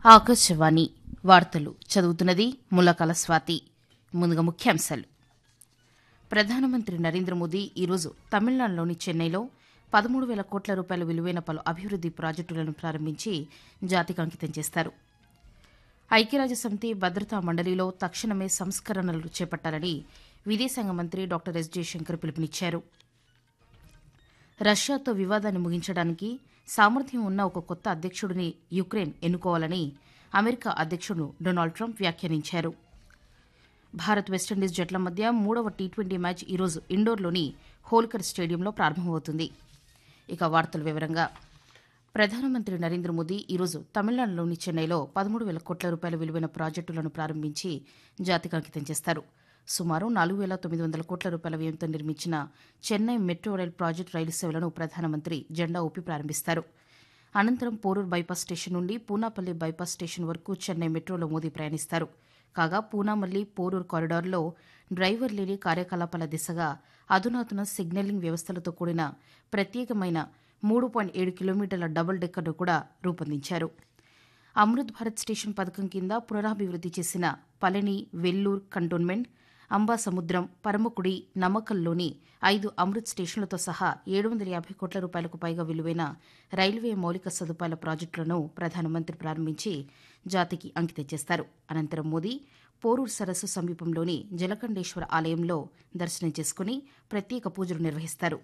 ఆకాశవాణి వార్తలు చదువుతున్నది ములకల స్వాతి. ముందుగా ముఖ్యాంశాలు. ప్రధానమంత్రి నరేంద్ర మోదీ ఈరోజు తమిళనాడులోని చెన్నైలో 13,000 కోట్ల రూపాయల విలువైన పలు అభివృద్ది ప్రాజెక్టులను ప్రారంభించి జాతికి అంకితం చేస్తారు. ఐక్యరాజ్యసమితి భద్రతా మండలిలో తక్షణమే సంస్కరణలు చేపట్టాలని విదేశాంగ మంత్రి డాక్టర్ ఎస్ జయశంకర్ పిలుపునిచ్చారు. రష్యాతో వివాదాన్ని ముగించడానికి సామర్థ్యం ఉన్న ఒక కొత్త అధ్యక్షుడిని యుక్రెయిన్ ఎన్నుకోవాలని అమెరికా అధ్యక్షుడు డొనాల్డ్ ట్రంప్ వ్యాఖ్యానించారు. భారత్ వెస్టిండీస్ జట్ల మధ్య 3వ టీ20 మ్యాచ్ ఈరోజు ఇండోర్లోని హోల్కర్ స్టేడియంలో ప్రారంభమవుతుంది. ఇక వార్తల వివరంగా. ప్రధానమంత్రి నరేంద్ర మోదీ ఈరోజు తమిళనాడులోని చెన్నైలో 13,000 కోట్ల రూపాయల విలువైన ప్రాజెక్టులను ప్రారంభించి జాతికి అంకితం చేస్తారు. సుమారు 4,900 కోట్ల రూపాయల వ్యయంతో నిర్మించిన చెన్నై మెట్రో రైల్ ప్రాజెక్టు రైలు సేవలను ప్రధానమంత్రి జెండా ఊపి ప్రారంభిస్తారు. అనంతరం పోరూర్ బైపాస్ స్టేషన్ నుండి పూనాపల్లి బైపాస్ స్టేషన్ వరకు చెన్నై మెట్రోలో మోదీ ప్రయాణిస్తారు. కాగా పూనామల్లి పోరూర్ కారిడార్లో డ్రైవర్ లేని కార్యకలాపాల దిశగా అధునాతన సిగ్నలింగ్ వ్యవస్థలతో కూడిన ప్రత్యేకమైన 3.7 కిలోమీటర్ల డబుల్ డెక్కర్ను కూడా రూపొందించారు. అమృత్ భారత్ స్టేషన్ పథకం కింద పునరాభివృద్ది చేసిన పళని, వెల్లూర్ కంటోన్మెంట్, అంబాసముద్రం, పరమకుడి, నమక్కల్లోని 5 అమృత్ స్టేషన్లతో సహా 750 కోట్ల రూపాయలకు పైగా విలువైన రైల్వే మౌలిక సదుపాయాల ప్రాజెక్టులను ప్రధానమంత్రి ప్రారంభించి జాతికి అంకితం చేస్తారు. అనంతరం మోదీ పోరూర్ సరస్సు సమీపంలోని జలకండేశ్వర ఆలయంలో దర్శనం చేసుకుని ప్రత్యేక పూజలు నిర్వహిస్తారు.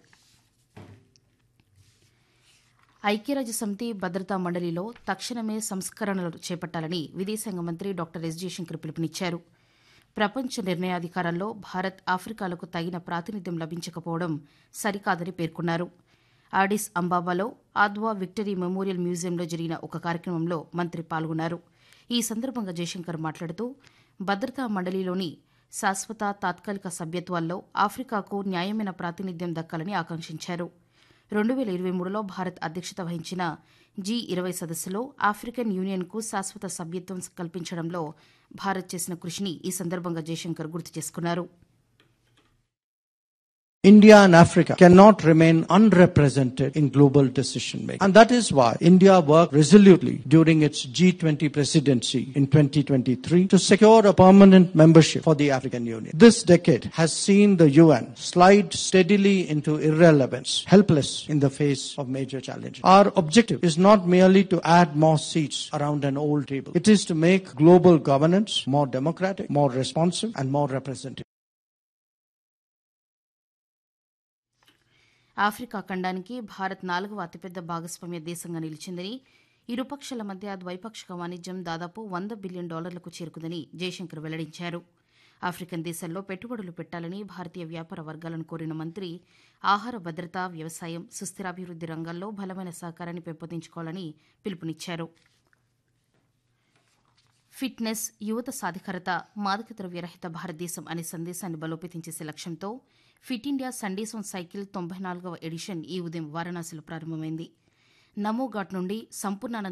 ఐక్యరాజ్యసమితి భద్రతా మండలిలో తక్షణమే సంస్కరణలు చేపట్టాలని విదేశాంగ మంత్రి డాక్టర్ ఎస్ జయశంకర్ పిలుపునిచ్చారు. ప్రపంచ నిర్ణయాధికారాల్లో భారత్, ఆఫ్రికాలకు తగిన ప్రాతినిధ్యం లభించకపోవడం సరికాదని పేర్కొన్నారు. ఆడిస్ అంబాబాలో ఆద్వా విక్టరీ మెమోరియల్ మ్యూజియంలో జరిగిన ఒక కార్యక్రమంలో మంత్రి పాల్గొన్నారు. ఈ సందర్భంగా జయశంకర్ మాట్లాడుతూ భద్రతా మండలిలోని శాశ్వత, తాత్కాలిక సభ్యత్వాల్లో ఆఫ్రికాకు న్యాయమైన ప్రాతినిధ్యం దక్కాలని ఆకాంక్షించారు. 2023లో భారత్ అధ్యక్షత వహించిన G20 సదస్సులో ఆఫ్రికన్ యూనియన్కు శాశ్వత సభ్యత్వం కల్పించడంలో భారత్ చేసిన కృషిని ఈ సందర్భంగా జయశంకర్ గుర్తు చేసుకున్నారు. India and Africa cannot remain unrepresented in global decision making. And that is why India worked resolutely during its G20 presidency in 2023 to secure a permanent membership for the African Union. This decade has seen the UN slide steadily into irrelevance, helpless in the face of major challenges. Our objective is not merely to add more seats around an old table. It is to make global governance more democratic, more responsive, and more representative. Africa ఖండానికి Bharat 4వ అతిపెద్ద భాగస్వామ్య దేశంగా నిలిచిందని, ఇరుపక్షాల మధ్య ద్వైపాక్షిక వాణిజ్యం దాదాపు $100 billion చేరుకుందని జయశంకర్ వెల్లడించారు. ఆఫ్రికన్ దేశాల్లో పెట్టుబడులు పెట్టాలని భారతీయ వ్యాపార వర్గాలను కోరిన మంత్రి ఆహార భద్రత, వ్యవసాయం, సుస్థిరాభివృద్ది రంగాల్లో బలమైన సహకారాన్ని పెంపొందించుకోవాలని పిలుపునిచ్చారు. ఫిట్నెస్, యువత సాధికారత, మాదక ద్రవ్యరహిత భారతదేశం అనే సందేశాన్ని బలోపేతం చేసే లక్ష్యంతో fit India Sundays on cycle 94వ edition ఈ ఉదయం వారణాసిలో ప్రారంభమైంది. నమో ఘాట్ నుండి సంపూర్ణానంద